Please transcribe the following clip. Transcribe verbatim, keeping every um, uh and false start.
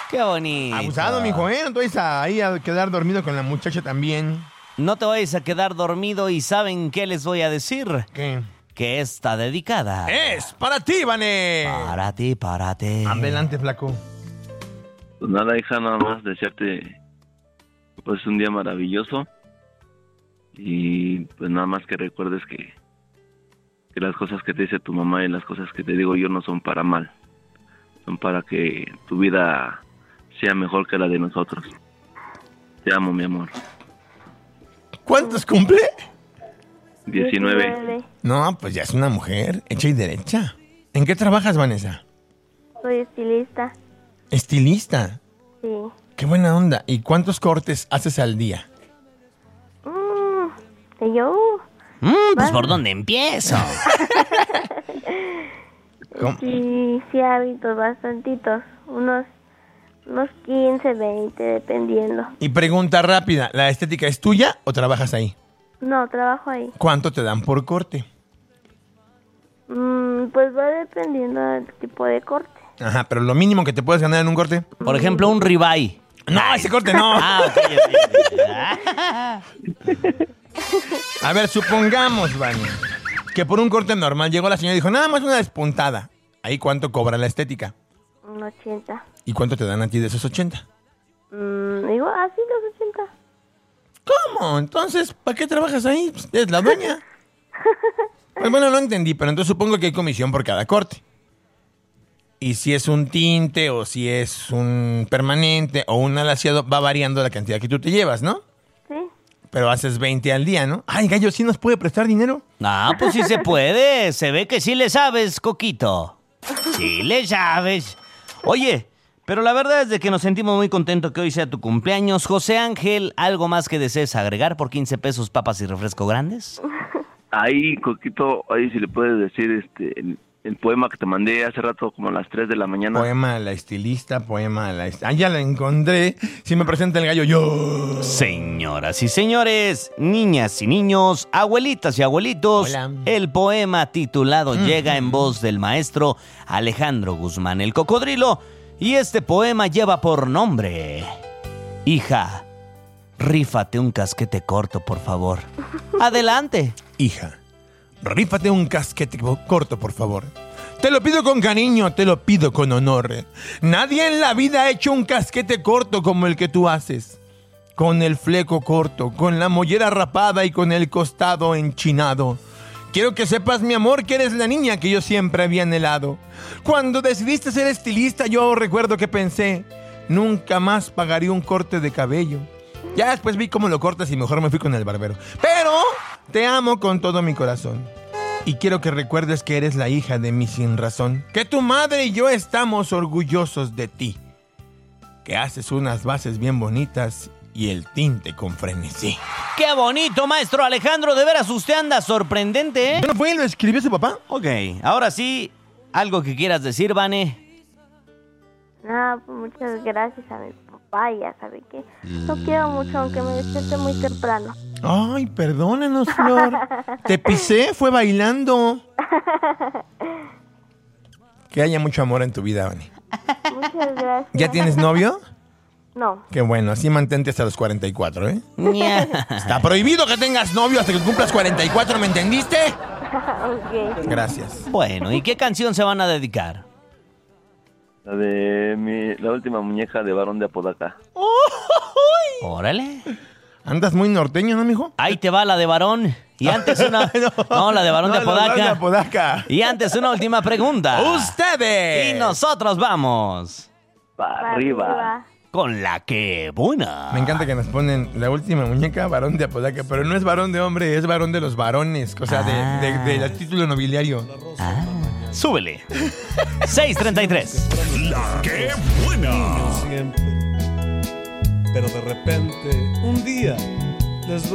Qué bonito. Abusado, mijo, ¿eh? No te vayas a, ahí a quedar dormido con la muchacha también. No te vayas a quedar dormido y ¿saben qué les voy a decir? ¿Qué? Que está dedicada. ¡Es para ti, Vane! Para ti, para ti. Adelante, flaco. Pues nada, hija, nada más desearte pues un día maravilloso. Y pues nada más que recuerdes que, que las cosas que te dice tu mamá y las cosas que te digo yo no son para mal. Son para que tu vida sea mejor que la de nosotros. Te amo, mi amor. ¿Cuántos cumple? diecinueve. No, pues ya es una mujer, hecha y derecha. ¿En qué trabajas, Vanessa? Soy estilista. ¿Estilista? Sí. Qué buena onda. ¿Y cuántos cortes haces al día? Mm, yo. Mm, pues ¿por dónde empiezo? ¿Cómo? Sí, sí, hábitos bastantitos. Unos, unos quince, veinte, dependiendo. Y pregunta rápida, ¿la estética es tuya o trabajas ahí? No, trabajo ahí. ¿Cuánto te dan por corte? Mm, pues va dependiendo del tipo de corte. Ajá, pero lo mínimo que te puedes ganar en un corte. Por ejemplo, un ribeye. No, ese corte no. Ah, ok, ok. A ver, supongamos, Vani, que por un corte normal llegó la señora y dijo, nada más una despuntada. ¿Ahí cuánto cobra la estética? Un ochenta. ¿Y cuánto te dan a ti de esos ochenta? Mm, digo, así los ochenta. ¿Cómo? Entonces, ¿para qué trabajas ahí? Pues, ¿eres la dueña? Pues bueno, no entendí, pero entonces supongo que hay comisión por cada corte. Y si es un tinte, o si es un permanente, o un alaciado, va variando la cantidad que tú te llevas, ¿no? Sí. Pero haces veinte al día, ¿no? Ay, gallo, ¿sí nos puede prestar dinero? Ah, pues sí se puede. Se ve que sí le sabes, Coquito. Sí le sabes. Oye, pero la verdad es de que nos sentimos muy contentos que hoy sea tu cumpleaños. José Ángel, ¿algo más que desees agregar por quince pesos papas y refresco grandes? Ahí, Coquito, ahí si le puedes decir este el, el poema que te mandé hace rato como a las tres de la mañana. Poema a la estilista, poema a la... Est- ah, ya la encontré. Si me presenta el gallo, yo... Señoras y señores, niñas y niños, abuelitas y abuelitos, Hola. el poema titulado Mm. llega en voz del maestro Alejandro Guzmán el Cocodrilo, y este poema lleva por nombre: Hija, rífate un casquete corto, por favor. Adelante. Hija, rífate un casquete corto, por favor. Te lo pido con cariño, te lo pido con honor. Nadie en la vida ha hecho un casquete corto como el que tú haces. Con el fleco corto, con la mollera rapada y con el costado enchinado. Quiero que sepas, mi amor, que eres la niña que yo siempre había anhelado. Cuando decidiste ser estilista, yo recuerdo que pensé, nunca más pagaré un corte de cabello. Ya después vi cómo lo cortas y mejor me fui con el barbero. Pero te amo con todo mi corazón. Y quiero que recuerdes que eres la hija de mi sin razón. Que tu madre y yo estamos orgullosos de ti. Que haces unas bases bien bonitas y el tinte con frenesí. ¡Qué bonito, maestro Alejandro! De veras, usted anda sorprendente, ¿eh? ¿No fue y lo escribió su papá? Ok, ahora sí, algo que quieras decir, Vane. Ah, pues muchas gracias a mi papá, ya sabe que lo quiero mucho, aunque me despierte muy temprano. Ay, perdónanos, Flor. Te pisé, fue bailando. Que haya mucho amor en tu vida, Vane. Muchas gracias. ¿Ya tienes novio? No. Qué bueno, así mantente hasta los cuarenta y cuatro, ¿eh? Ña. Está prohibido que tengas novio hasta que cumplas cuarenta y cuatro, ¿me entendiste? Ok. Gracias. Bueno, ¿y qué canción se van a dedicar? La de mi, la última muñeca de Barón de Apodaca. Órale. Andas muy norteño, ¿no, mijo? Ahí te va la de varón. Y antes una... No, la de varón de No, la de Apodaca. Apodaca. Y antes una última pregunta. ¡Ustedes! Y nosotros vamos Para arriba. con la que buena. Me encanta que nos ponen la última muñeca, varón de Apodaca, pero no es varón de hombre, es varón de los varones, o sea, Ah. de, de, del título nobiliario. Ah, súbele. seis treinta y tres. La que buena. Siempre. Pero de repente, un día, les doy